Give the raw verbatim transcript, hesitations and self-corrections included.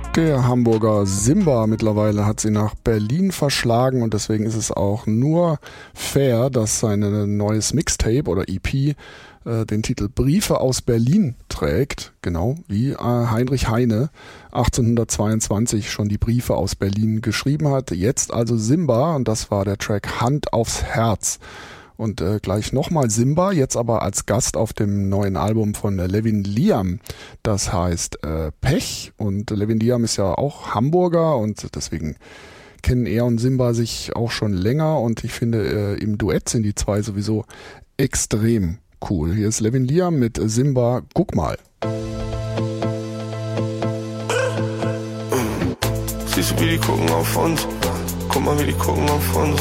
Der Hamburger Simba mittlerweile hat sie nach Berlin verschlagen und deswegen ist es auch nur fair, dass sein neues Mixtape oder E P äh, den Titel Briefe aus Berlin trägt, genau wie äh, Heinrich Heine achtzehnhundertzweiundzwanzig schon die Briefe aus Berlin geschrieben hat. Jetzt also Simba und das war der Track Hand aufs Herz. Und äh, gleich nochmal Simba, jetzt aber als Gast auf dem neuen Album von äh, Levin Liam. Das heißt äh, Pech. Und äh, Levin Liam ist ja auch Hamburger und deswegen kennen er und Simba sich auch schon länger. Und ich finde, äh, im Duett sind die zwei sowieso extrem cool. Hier ist Levin Liam mit äh, Simba, guck mal. Siehst du, wie die gucken auf uns? Guck mal, wie die gucken auf uns.